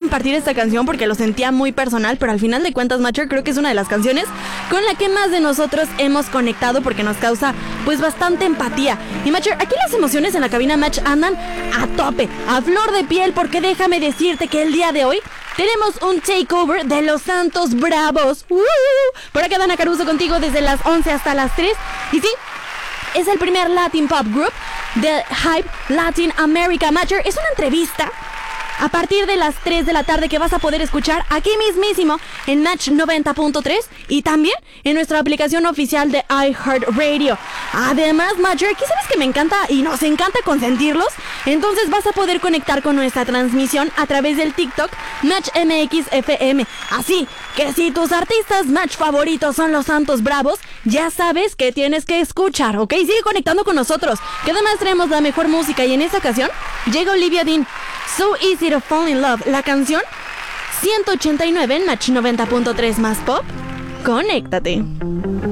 compartir esta canción porque lo sentía muy personal, pero al final de cuentas, Matcher, creo que es una de las canciones con la que más de nosotros hemos conectado porque nos causa pues bastante empatía. Y Matcher, aquí las emociones en la cabina Match andan a tope, a flor de piel, porque déjame decirte que el día de hoy tenemos un takeover de los Santos Bravos. Por acá Dana Caruso contigo desde las 11 hasta las 3. Y sí, es el primer Latin Pop Group de Hype Latin America. Matcher, es una entrevista a partir de las 3 de la tarde que vas a poder escuchar aquí mismísimo en Match 90.3 y también en nuestra aplicación oficial de iHeartRadio. Además, Matcher, aquí sabes que me encanta y nos encanta consentirlos, entonces vas a poder conectar con nuestra transmisión a través del TikTok Match MX FM. Así que si tus artistas Match favoritos son los Santos Bravos, ya sabes que tienes que escuchar, ¿ok? Sigue conectando con nosotros, que además traemos la mejor música y en esta ocasión llega Olivia Dean. So Easy to Fall in Love, la canción 189 en Match 90.3 más pop. Conéctate.